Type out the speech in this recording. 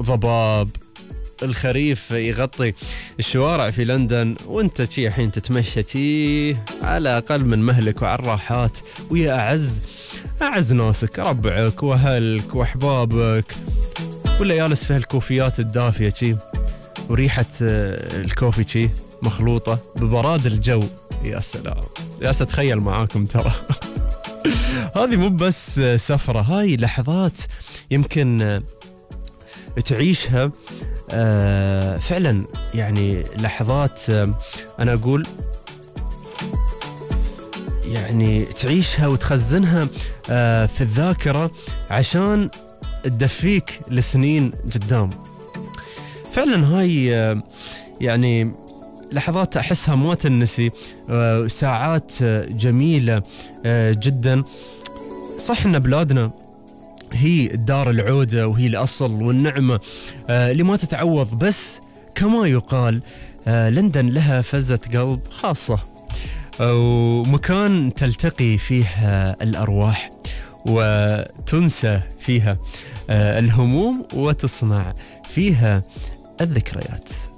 ضباب، الخريف يغطي الشوارع في لندن، وانت شي الحين تتمشى شي على أقل من مهلك وعلى الراحات ويا أعز ناسك، ربعك وأهلك وأحبابك، ولا جالس في هالكوفيات الدافية شي وريحة الكوفي شي مخلوطة ببراد الجو. يا سلام، يا ستخيل معاكم ترى. هذه مو بس سفرة، هاي لحظات يمكن تعيشها فعلا، يعني لحظات أنا أقول يعني تعيشها وتخزنها في الذاكرة عشان تدفيك لسنين قدام. فعلا هاي يعني لحظات أحسها ما تنسي، ساعات جميلة جدا. صح إن بلادنا هي الدار العودة وهي الأصل والنعمة اللي ما تتعوض، بس كما يقال لندن لها فزة قلب خاصة، ومكان تلتقي فيه الأرواح وتنسى فيها الهموم وتصنع فيها الذكريات.